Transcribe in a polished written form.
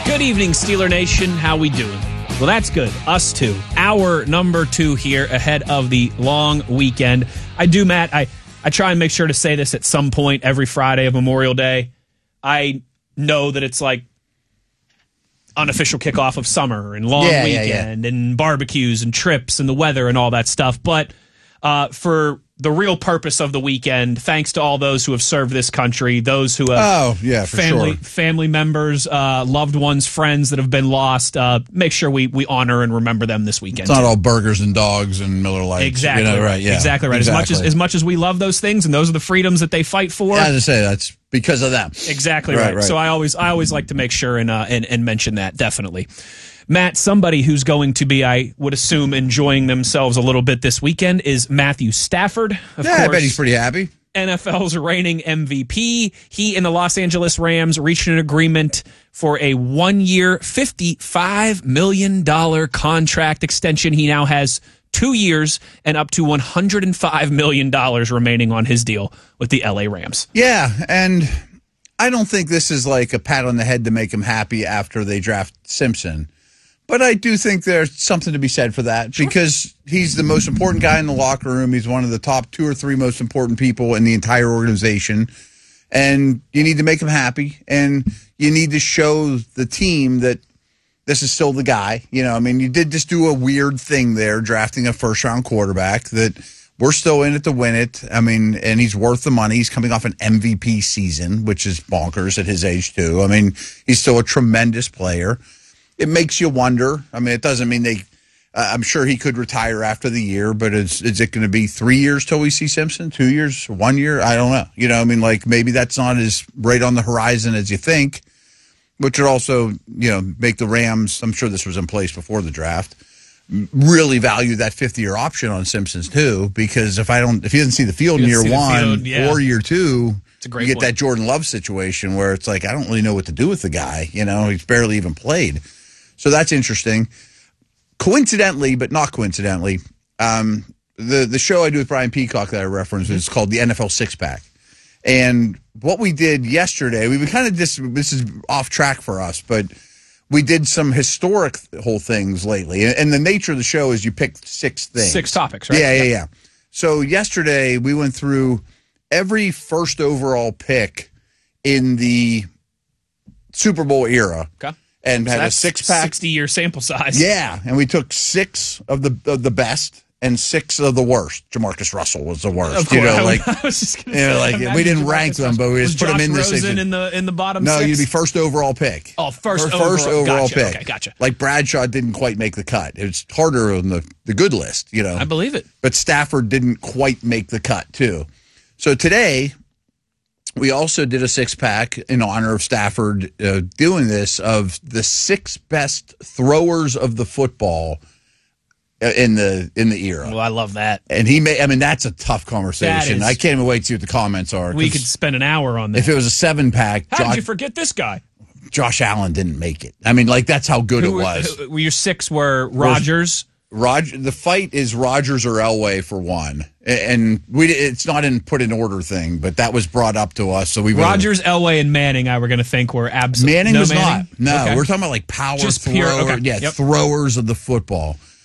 Good evening, Steeler Nation. How we doing? Well, that's good. Us too. Hour number 2 here ahead of the long weekend. Matt, I try and make sure to say this at some point every Friday of Memorial Day. I know that it's like unofficial kickoff of summer and long weekend and barbecues and trips and the weather and all that stuff. But for the real purpose of the weekend, thanks to all those who have served this country, those who have family members, loved ones, friends that have been lost, make sure we honor and remember them this weekend. It's not all burgers and dogs and Miller Lights. Exactly. Right. Yeah. Exactly right. As much as we love those things and those are the freedoms that they fight for. Yeah, as I say, that's because of them. Exactly right. So I always like to make sure and mention that, definitely. Matt, somebody who's going to be, I would assume, enjoying themselves a little bit this weekend is Matthew Stafford. Of course, I bet he's pretty happy. NFL's reigning MVP. He and the Los Angeles Rams reached an agreement for a 1-year, $55 million contract extension. He now has 2 years and up to $105 million remaining on his deal with the LA Rams. Yeah, and I don't think this is like a pat on the head to make him happy after they draft Simpson. But I do think there's something to be said for that because he's the most important guy in the locker room. He's one of the top 2 or 3 most important people in the entire organization. And you need to make him happy. And you need to show the team that this is still the guy. You know, I mean, you did just do a weird thing there, drafting a first-round quarterback that we're still in it to win it. I mean, and he's worth the money. He's coming off an MVP season, which is bonkers at his age, too. I mean, he's still a tremendous player. It makes you wonder. I mean, it doesn't mean I'm sure he could retire after the year, but is it going to be 3 years till we see Simpson? 2 years? 1 year? I don't know. You know, I mean, like maybe that's not as right on the horizon as you think, which would also, you know, make the Rams, I'm sure this was in place before the draft, really value that 5th-year option on Simpsons too, because if he doesn't see the field in year 1 or year 2, you get that Jordan Love situation where it's like, I don't really know what to do with the guy. You know, he's barely even played. So that's interesting. Coincidentally, but not coincidentally, the show I do with Brian Peacock that I referenced is called the NFL Six Pack. And what we did yesterday, we kind of this is off track for us, but we did some historic whole things lately. And the nature of the show is you pick 6 things. 6 topics, right? Yeah. So yesterday we went through every first overall pick in the Super Bowl era. Okay. And had a 6-pack. 60-year sample size. Yeah, and we took 6 of the best and 6 of the worst. Jamarcus Russell was the worst. Of course, I was just gonna say, we didn't rank them, but we just put them in this. In the bottom. No, 6? you'd be first overall pick. Oh, first overall pick. Okay, gotcha. Like Bradshaw didn't quite make the cut. It's harder on the good list, you know. I believe it. But Stafford didn't quite make the cut too. So today, we also did a 6-pack in honor of Stafford doing this of the 6 best throwers of the football in the era. Well, I love that. And that's a tough conversation. I can't even wait to see what the comments are. We could spend an hour on that. If it was a 7-pack, how did you forget this guy? Josh Allen didn't make it. I mean, like that's how good it was. Your 6 were Rodgers. The fight is Rodgers or Elway for 1, and it's not put in order thing, but that was brought up to us. So Rodgers, Elway, and Manning. I were going to think were absolutely Manning was not. No, okay. We're talking about like power just thrower, pure, okay. throwers of the football.